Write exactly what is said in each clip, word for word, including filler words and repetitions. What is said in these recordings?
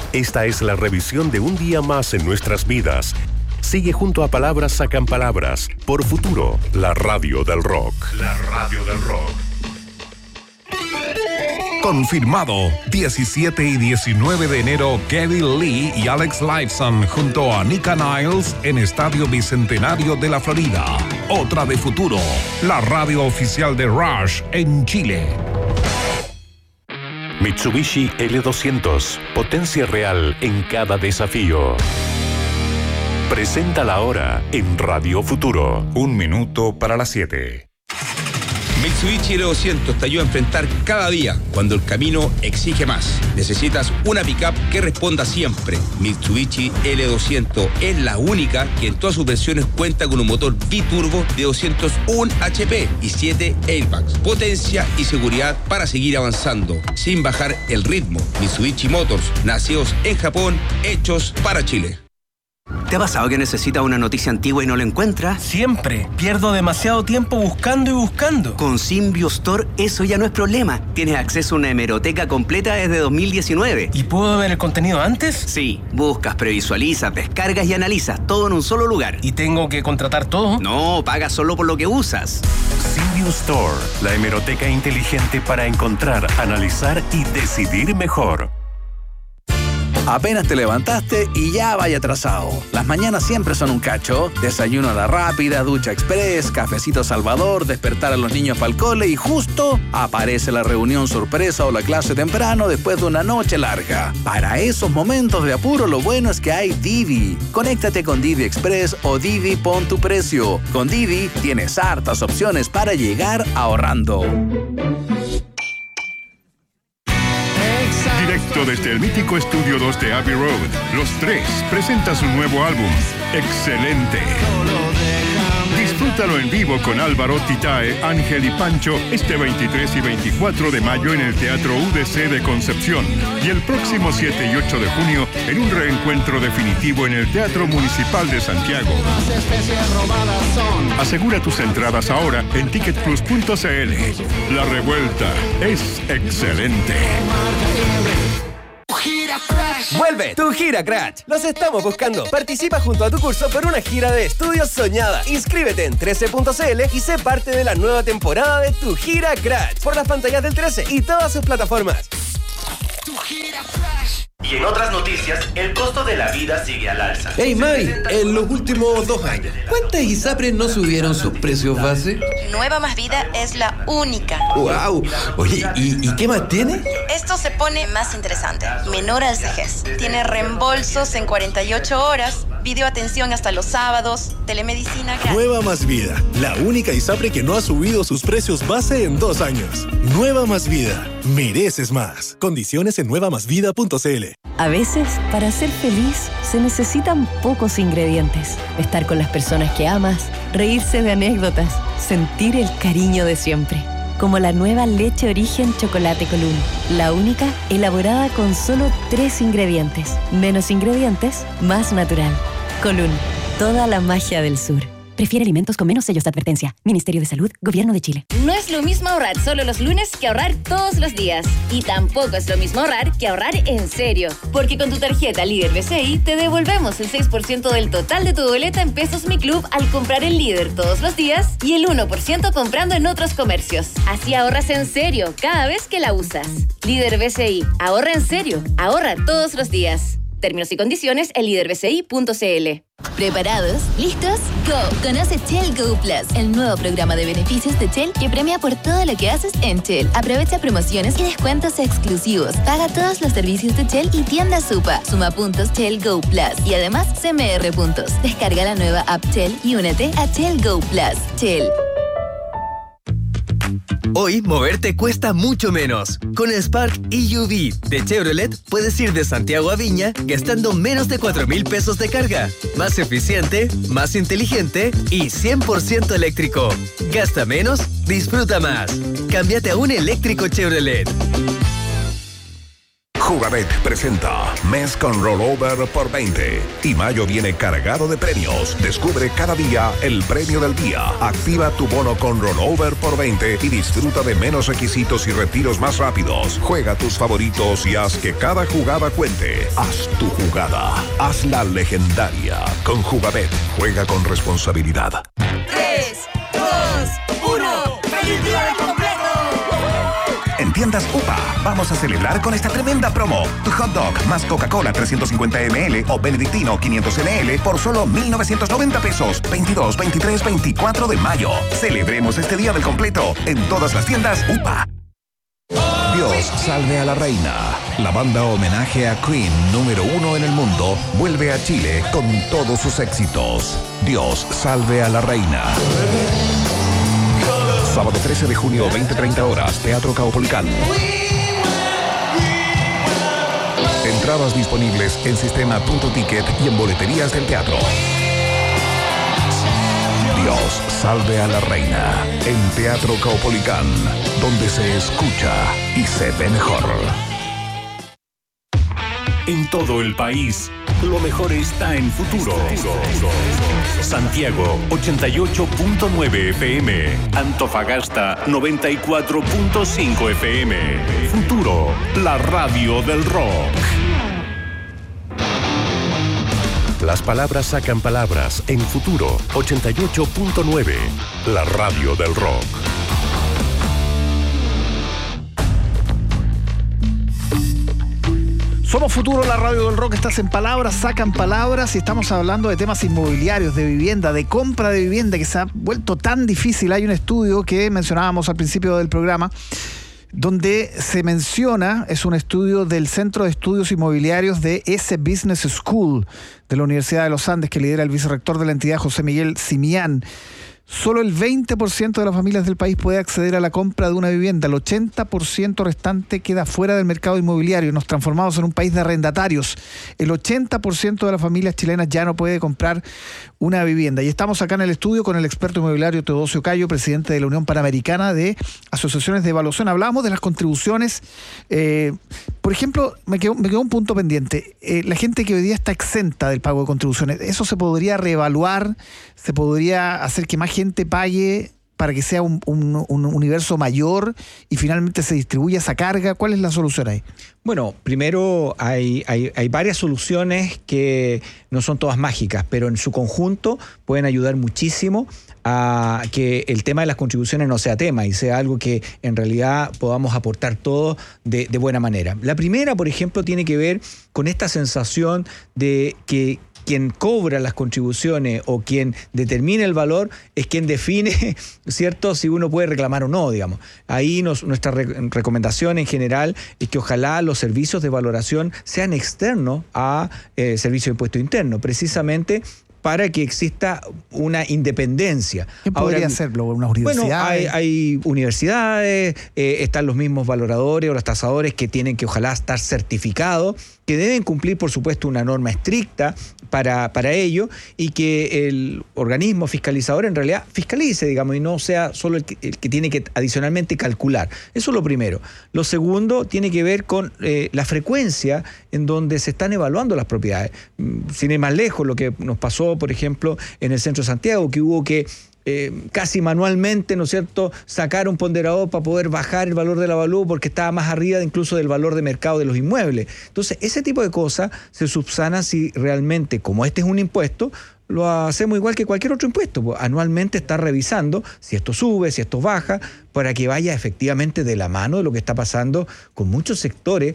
Esta es la revisión de un día más en nuestras vidas. Sigue junto a Palabras Sacan Palabras por Futuro, la radio del rock. La radio del rock. Confirmado, diecisiete y diecinueve de enero, Kevin Lee y Alex Lifeson junto a Nika Niles en Estadio Bicentenario de la Florida. Otra de Futuro, la radio oficial de Rush en Chile. Mitsubishi L doscientos, potencia real en cada desafío. Presenta la hora en Radio Futuro. Un minuto para las siete. Mitsubishi L doscientos te ayuda a enfrentar cada día cuando el camino exige más. Necesitas una pickup que responda siempre. Mitsubishi L doscientos es la única que en todas sus versiones cuenta con un motor biturbo de doscientos uno H P y siete airbags. Potencia y seguridad para seguir avanzando sin bajar el ritmo. Mitsubishi Motors, nacidos en Japón, hechos para Chile. ¿Te ha pasado que necesitas una noticia antigua y no la encuentras? Siempre. Pierdo demasiado tiempo buscando y buscando. Con Symbio Store eso ya no es problema. Tienes acceso a una hemeroteca completa desde dos mil diecinueve. ¿Y puedo ver el contenido antes? Sí. Buscas, previsualizas, descargas y analizas. Todo en un solo lugar. ¿Y tengo que contratar todo? No, pagas solo por lo que usas. Symbio Store, la hemeroteca inteligente para encontrar, analizar y decidir mejor. Apenas te levantaste y ya vaya atrasado. Las mañanas siempre son un cacho. Desayuno a la rápida, ducha express, cafecito Salvador, despertar a los niños para el cole y justo aparece la reunión sorpresa o la clase temprano después de una noche larga. Para esos momentos de apuro lo bueno es que hay Didi. Conéctate con Didi Express o Didi Pon tu Precio. Con Didi tienes hartas opciones para llegar ahorrando. Directo desde el mítico Estudio dos de Abbey Road, Los Tres presenta su nuevo álbum, Excelente. Disfrútalo en vivo con Álvaro, Titae, Ángel y Pancho este veintitrés y veinticuatro de mayo en el Teatro U D C de Concepción y el próximo siete y ocho de junio en un reencuentro definitivo en el Teatro Municipal de Santiago. Asegura tus entradas ahora en ticket plus punto c l. La revuelta es excelente. ¡Vuelve tu Gira Crash! ¡Los estamos buscando! Participa junto a tu curso por una gira de estudios soñada. Inscríbete en trece punto c l y sé parte de la nueva temporada de tu Gira Crash por las pantallas del trece y todas sus plataformas. Tu Gira Crash. Y en otras noticias, el costo de la vida sigue al alza. Hey May, en los últimos dos años, ¿cuántas ISAPRES no subieron sus precios base? Nueva Más Vida es la única. ¡Wow! Oye, ¿y, ¿y qué más tiene? Esto se pone más interesante. Menor al vejez. Tiene reembolsos en cuarenta y ocho horas, videoatención hasta los sábados, telemedicina gratis. Nueva Más Vida, la única ISAPRE que no ha subido sus precios base en dos años. Nueva Más Vida, mereces más. Condiciones en nueva más vida punto c l. A veces, para ser feliz, se necesitan pocos ingredientes. Estar con las personas que amas, reírse de anécdotas, sentir el cariño de siempre. Como la nueva leche origen chocolate Colún. La única elaborada con solo tres ingredientes. Menos ingredientes, más natural. Colún, toda la magia del sur. Prefiere alimentos con menos sellos de advertencia. Ministerio de Salud, Gobierno de Chile. No es lo mismo ahorrar solo los lunes que ahorrar todos los días. Y tampoco es lo mismo ahorrar que ahorrar en serio. Porque con tu tarjeta Líder B C I te devolvemos el seis por ciento del total de tu boleta en Pesos Mi Club al comprar en Líder todos los días y el uno por ciento comprando en otros comercios. Así ahorras en serio cada vez que la usas. Líder B C I. Ahorra en serio. Ahorra todos los días. Términos y condiciones en líder b c i punto c l. ¿Preparados? ¿Listos? ¡Go! Conoce Shell Go Plus, el nuevo programa de beneficios de Shell que premia por todo lo que haces en Shell. Aprovecha promociones y descuentos exclusivos. Paga todos los servicios de Shell y tienda Supa. Suma puntos Shell Go Plus y además C M R puntos. Descarga la nueva app Shell y únete a Shell Go Plus. Shell. Hoy, moverte cuesta mucho menos. Con el Spark E U V de Chevrolet, puedes ir de Santiago a Viña gastando menos de cuatro mil pesos de carga. Más eficiente, más inteligente y cien por ciento eléctrico. Gasta menos, disfruta más. Cámbiate a un eléctrico Chevrolet. Jugabet presenta Mes con Rollover por veinte. Y mayo viene cargado de premios. Descubre cada día el premio del día. Activa tu bono con Rollover por veinte y disfruta de menos requisitos y retiros más rápidos. Juega tus favoritos y haz que cada jugada cuente. Haz tu jugada. Hazla legendaria. Con Jugabet. Juega con responsabilidad. tres, dos, uno. ¡Feliz día del completo! En tiendas U P A, vamos a celebrar con esta tremenda promo. Tu hot dog más Coca-Cola trescientos cincuenta mililitros o Benedictino quinientos mililitros por solo mil novecientos noventa pesos. veintidós, veintitrés, veinticuatro de mayo. Celebremos este día del completo en todas las tiendas U P A. Dios salve a la reina. La banda homenaje a Queen número uno en el mundo vuelve a Chile con todos sus éxitos. Dios salve a la reina. Sábado trece de junio, veinte treinta horas, Teatro Caupolicán. Entradas disponibles en sistema punto ticket y en boleterías del teatro. Dios salve a la reina. En Teatro Caupolicán, donde se escucha y se ve mejor. En todo el país, lo mejor está en Futuro. Santiago ochenta y ocho punto nueve F M. Antofagasta noventa y cuatro punto cinco F M. Futuro, la radio del rock. Las palabras sacan palabras en Futuro ochenta y ocho punto nueve. La radio del rock. Somos Futuro, la radio del rock. Estás en Palabras, Sacan Palabras, y estamos hablando de temas inmobiliarios, de vivienda, de compra de vivienda, que se ha vuelto tan difícil. Hay un estudio que mencionábamos al principio del programa, donde se menciona, es un estudio del Centro de Estudios Inmobiliarios de S Business School de la Universidad de los Andes, que lidera el vicerrector de la entidad, José Miguel Simián. Solo el veinte por ciento de las familias del país puede acceder a la compra de una vivienda. El ochenta por ciento restante queda fuera del mercado inmobiliario. Nos transformamos en un país de arrendatarios. El ochenta por ciento de las familias chilenas ya no puede comprar una vivienda. Y estamos acá en el estudio con el experto inmobiliario Teodosio Cayo, presidente de la Unión Panamericana de Asociaciones de Evaluación. Hablábamos de las contribuciones. Eh, por ejemplo, me quedó, me quedó un punto pendiente. Eh, la gente que hoy día está exenta del pago de contribuciones, ¿eso se podría reevaluar? ¿Se podría hacer que más gente pague para que sea un, un, un universo mayor y finalmente se distribuya esa carga? ¿Cuál es la solución ahí? Bueno, primero hay, hay, hay varias soluciones que no son todas mágicas, pero en su conjunto pueden ayudar muchísimo a que el tema de las contribuciones no sea tema y sea algo que en realidad podamos aportar todos de, de buena manera. La primera, por ejemplo, tiene que ver con esta sensación de que quien cobra las contribuciones o quien determina el valor es quien define, ¿cierto?, si uno puede reclamar o no, digamos. Ahí nos, nuestra re- recomendación en general es que ojalá los servicios de valoración sean externos a eh, servicio de impuesto interno, precisamente para que exista una independencia. ¿Qué podría Ahora, hacerlo? ¿Unas universidades? Bueno, hay, hay universidades, eh, están los mismos valoradores o los tasadores que tienen que ojalá estar certificados, que deben cumplir, por supuesto, una norma estricta para, para ello, y que el organismo fiscalizador en realidad fiscalice, digamos, y no sea solo el que, el que tiene que adicionalmente calcular. Eso es lo primero. Lo segundo tiene que ver con eh, la frecuencia en donde se están evaluando las propiedades. Sin ir más lejos, lo que nos pasó, por ejemplo, en el centro de Santiago, que hubo que Eh, casi manualmente, ¿no es cierto?, sacar un ponderador para poder bajar el valor del avalúo porque estaba más arriba incluso del valor de mercado de los inmuebles. Entonces, ese tipo de cosas se subsanan si realmente, como este es un impuesto, lo hacemos igual que cualquier otro impuesto. Pues, anualmente está revisando si esto sube, si esto baja, para que vaya efectivamente de la mano de lo que está pasando con muchos sectores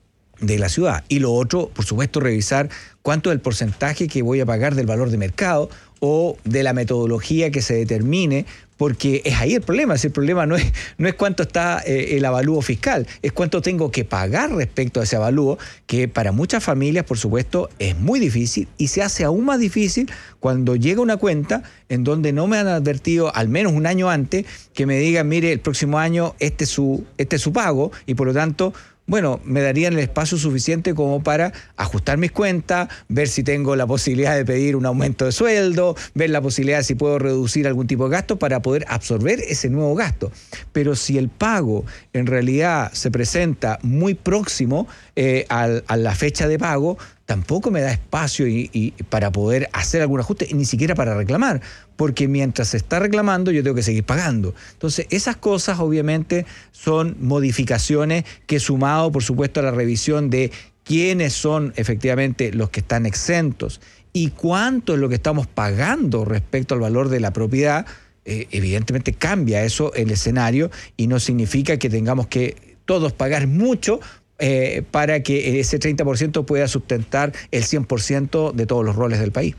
de la ciudad. Y lo otro, por supuesto, revisar cuánto es el porcentaje que voy a pagar del valor de mercado o de la metodología que se determine, porque es ahí el problema. Si el problema no es, no es cuánto está eh, el avalúo fiscal, es cuánto tengo que pagar respecto a ese avalúo, que para muchas familias, por supuesto, es muy difícil y se hace aún más difícil cuando llega una cuenta en donde no me han advertido, al menos un año antes, que me digan, mire, el próximo año este es su, este es su pago y por lo tanto bueno, me darían el espacio suficiente como para ajustar mis cuentas, ver si tengo la posibilidad de pedir un aumento de sueldo, ver la posibilidad de si puedo reducir algún tipo de gasto para poder absorber ese nuevo gasto. Pero si el pago en realidad se presenta muy próximo eh, a, a la fecha de pago, tampoco me da espacio y, y para poder hacer algún ajuste, ni siquiera para reclamar, porque mientras se está reclamando yo tengo que seguir pagando. Entonces esas cosas obviamente son modificaciones que, sumado por supuesto a la revisión de quiénes son efectivamente los que están exentos y cuánto es lo que estamos pagando respecto al valor de la propiedad, eh, evidentemente cambia eso el escenario y no significa que tengamos que todos pagar mucho Eh, para que ese treinta por ciento pueda sustentar el cien por ciento de todos los roles del país.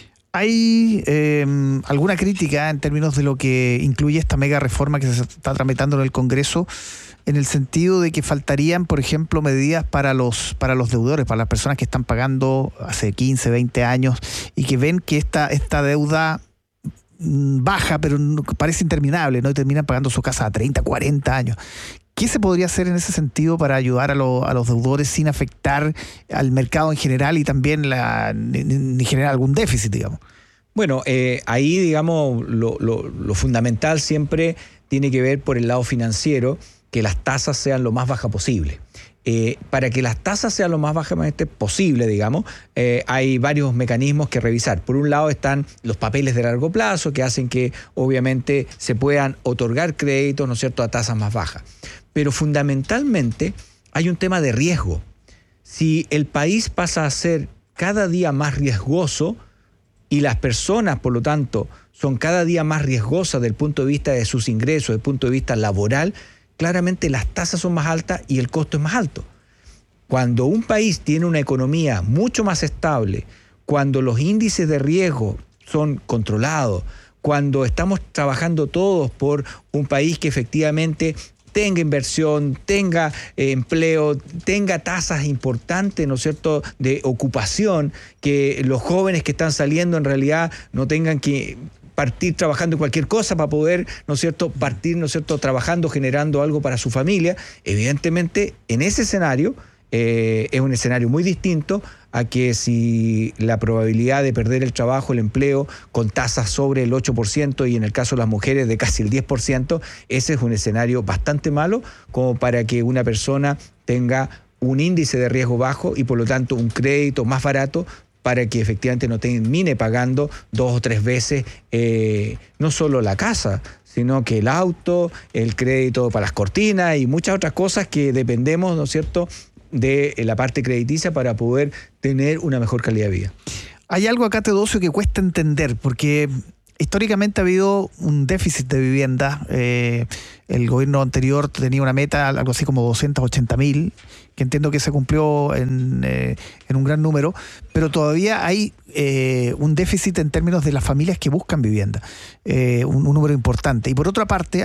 ¿Hay eh, alguna crítica en términos de lo que incluye esta mega reforma que se está tramitando en el Congreso, en el sentido de que faltarían, por ejemplo, medidas para los, para los deudores, para las personas que están pagando hace quince, veinte años y que ven que esta, esta deuda baja, pero parece interminable, ¿no? Y terminan pagando su casa a treinta, cuarenta años? ¿Qué se podría hacer en ese sentido para ayudar a, lo, a los deudores sin afectar al mercado en general y también la, ni, ni generar algún déficit, digamos? Bueno, eh, ahí, digamos, lo, lo, lo fundamental siempre tiene que ver por el lado financiero, que las tasas sean lo más bajas posible. Eh, para que las tasas sean lo más bajas posible, digamos, eh, hay varios mecanismos que revisar. Por un lado están los papeles de largo plazo, que hacen que obviamente se puedan otorgar créditos, ¿no es cierto?, a tasas más bajas. Pero fundamentalmente hay un tema de riesgo. Si el país pasa a ser cada día más riesgoso y las personas, por lo tanto, son cada día más riesgosas desde el punto de vista de sus ingresos, desde el punto de vista laboral, claramente las tasas son más altas y el costo es más alto. Cuando un país tiene una economía mucho más estable, cuando los índices de riesgo son controlados, cuando estamos trabajando todos por un país que efectivamente tenga inversión, tenga eh, empleo, tenga tasas importantes, ¿no es cierto?, de ocupación, que los jóvenes que están saliendo en realidad no tengan que partir trabajando en cualquier cosa para poder, ¿no es cierto?, partir, ¿no es cierto?, trabajando, generando algo para su familia. Evidentemente, en ese escenario, eh, es un escenario muy distinto a que si la probabilidad de perder el trabajo, el empleo, con tasas sobre el ocho por ciento y en el caso de las mujeres de casi el diez por ciento, ese es un escenario bastante malo como para que una persona tenga un índice de riesgo bajo y por lo tanto un crédito más barato para que efectivamente no termine pagando dos o tres veces eh, no solo la casa, sino que el auto, el crédito para las cortinas y muchas otras cosas que dependemos, ¿no es cierto?, de la parte crediticia para poder tener una mejor calidad de vida. Hay algo acá, Teodosio, que cuesta entender, porque históricamente ha habido un déficit de vivienda. Eh, el gobierno anterior tenía una meta, algo así como doscientos ochenta mil, que entiendo que se cumplió en, eh, en un gran número, pero todavía hay eh, un déficit en términos de las familias que buscan vivienda, eh, un, un número importante. Y por otra parte,